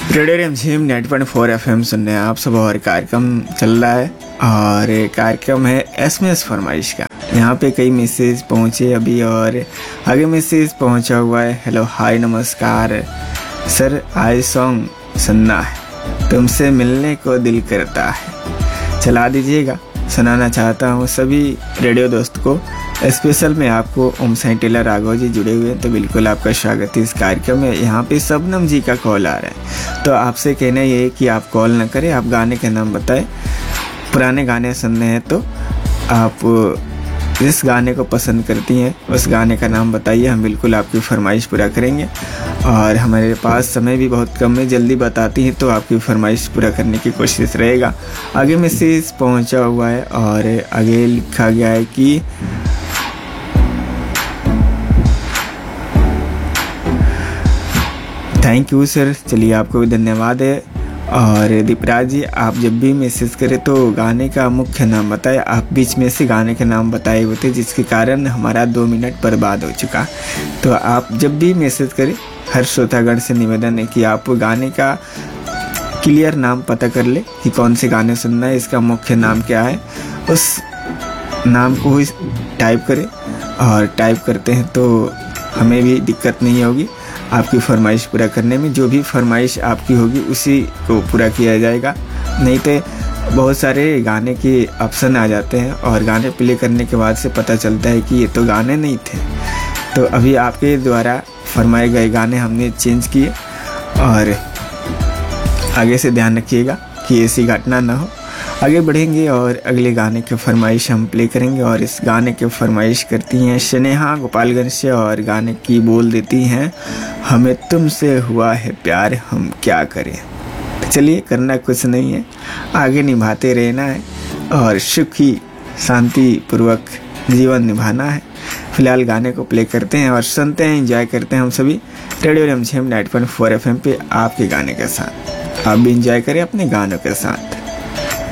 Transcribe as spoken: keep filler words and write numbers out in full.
Radio रिमझिम ninety point four F M सुन रहे हैं आप सब। और कार्यक्रम चल रहा है और कार्यक्रम है एस एम एस फरमाइश का। यहाँ पे कई मैसेज पहुँचे अभी और आगे मैसेज पहुँचा हुआ है। हेलो हाय नमस्कार सर, आई सॉन्ग सुनना है, तुमसे मिलने को दिल करता है, चला दीजिएगा। सुनाना चाहता हूँ सभी रेडियो दोस्त को। स्पेशल में आपको ओम साई टेलर राघव जी जुड़े हुए हैं, तो बिल्कुल आपका स्वागत है इस कार्यक्रम में। यहाँ पे सबनम जी का कॉल आ रहा है, तो आपसे कहना ये है कि आप कॉल ना करें, आप गाने के नाम बताएं। पुराने गाने सुनने हैं तो आप जिस गाने को पसंद करती हैं उस गाने का नाम बताइए, हम बिल्कुल आपकी फरमाइश पूरा करेंगे। और हमारे पास समय भी बहुत कम है, जल्दी बताती हैं तो आपकी फरमाइश पूरा करने की कोशिश रहेगा। आगे मैसेज पहुंचा हुआ है और आगे लिखा गया है कि थैंक यू सर। चलिए आपको भी धन्यवाद है। और दीपराज जी, आप जब भी मैसेज करें तो गाने का मुख्य नाम बताएं। आप बीच में से गाने के नाम बताए हुए थे, जिसके कारण हमारा दो मिनट बर्बाद हो चुका। तो आप जब भी मैसेज करें, हर श्रोतागण से निवेदन है कि आप गाने का क्लियर नाम पता कर ले कि कौन से गाने सुनना है, इसका मुख्य नाम क्या है, उस नाम को ही टाइप करें। और टाइप करते हैं तो हमें भी दिक्कत नहीं होगी आपकी फरमाइश पूरा करने में। जो भी फरमाइश आपकी होगी उसी को पूरा किया जाएगा। नहीं तो बहुत सारे गाने के ऑप्शन आ जाते हैं और गाने प्ले करने के बाद से पता चलता है कि ये तो गाने नहीं थे। तो अभी आपके द्वारा फरमाए गए गाने हमने चेंज किए और आगे से ध्यान रखिएगा कि ऐसी घटना ना हो। आगे बढ़ेंगे और अगले गाने के फरमाइश हम प्ले करेंगे। और इस गाने के फरमाइश करती हैं स्नेहा गोपालगंज से और गाने की बोल देती हैं, हमें तुमसे हुआ है प्यार, हम क्या करें। तो चलिए, करना कुछ नहीं है, आगे निभाते रहना है और सुखी शांति पूर्वक जीवन निभाना है। फिलहाल गाने को प्ले करते हैं और सुनते हैं, एंजॉय करते हैं हम सभी रेडियो रिमझिम ninety point four F M पे आपके गाने के साथ। आप भी एंजॉय करें अपने गानों के साथ।